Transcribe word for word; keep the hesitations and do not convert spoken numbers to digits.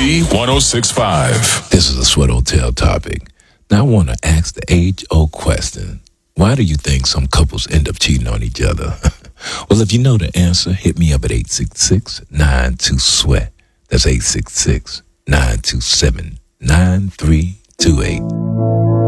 Z one oh six point five. This is a Sweat Hotel topic. Now I want to ask the age-old question. Why do you think some couples end up cheating on each other? Well, if you know the answer, hit me up at eight six six, nine two, sweat. That's eight six six, nine two seven, nine three two eight.